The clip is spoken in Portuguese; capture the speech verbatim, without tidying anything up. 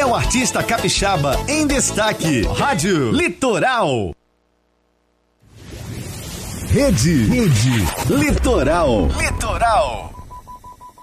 o artista capixaba em destaque. Rádio Litoral. Rede, Rede Litoral. Litoral.